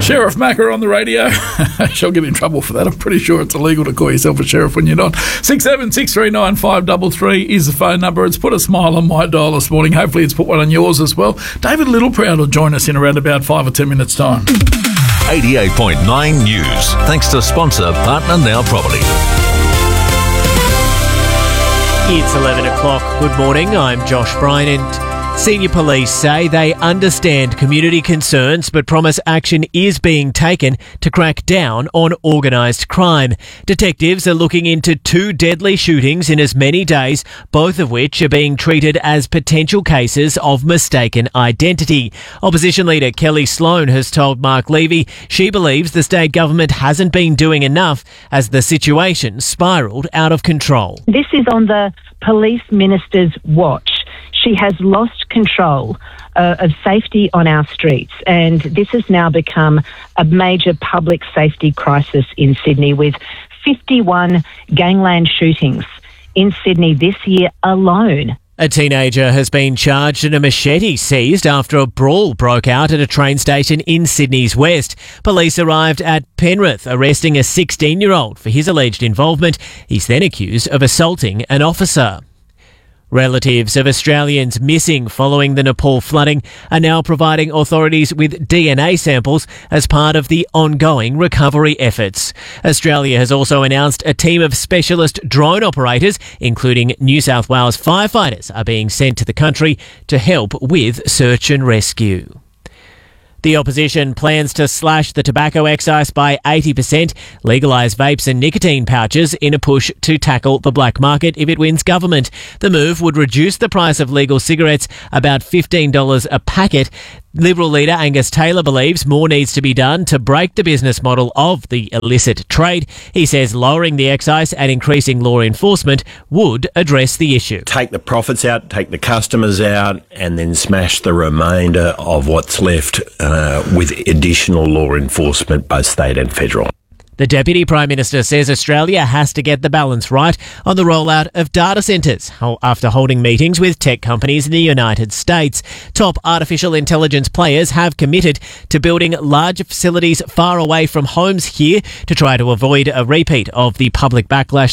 Sheriff Macca on the radio. She'll get in trouble for that. I'm pretty sure it's illegal to call yourself a sheriff when you're not. 67639533 is the phone number. It's put a smile on my dial this morning. Hopefully it's put one on yours as well. David Littleproud will join us in around about 5 or 10 minutes' time. 88.9 News. Thanks to sponsor Partner Now Property. It's 11 o'clock. Good morning. I'm Josh Bryan, and senior police say they understand community concerns but promise action is being taken to crack down on organised crime. Detectives are looking into 2 deadly shootings in as many days, both of which are being treated as potential cases of mistaken identity. Opposition leader Kelly Sloan has told Mark Levy she believes the state government hasn't been doing enough as the situation spiralled out of control. This is on the police minister's watch. She has lost control of safety on our streets, and this has now become a major public safety crisis in Sydney, with 51 gangland shootings in Sydney this year alone. A teenager has been charged and a machete seized after a brawl broke out at a train station in Sydney's west. Police arrived at Penrith, arresting a 16-year-old for his alleged involvement. He's then accused of assaulting an officer. Relatives of Australians missing following the Nepal flooding are now providing authorities with DNA samples as part of the ongoing recovery efforts. Australia has also announced a team of specialist drone operators, including New South Wales firefighters, are being sent to the country to help with search and rescue. The opposition plans to slash the tobacco excise by 80%, legalise vapes and nicotine pouches in a push to tackle the black market if it wins government. The move would reduce the price of legal cigarettes about $15 a packet. Liberal leader Angus Taylor believes more needs to be done to break the business model of the illicit trade. He says lowering the excise and increasing law enforcement would address the issue. Take the profits out, take the customers out, and then smash the remainder of what's left with additional law enforcement, both state and federal. The Deputy Prime Minister says Australia has to get the balance right on the rollout of data centres after holding meetings with tech companies in the United States. Top artificial intelligence players have committed to building large facilities far away from homes here to try to avoid a repeat of the public backlash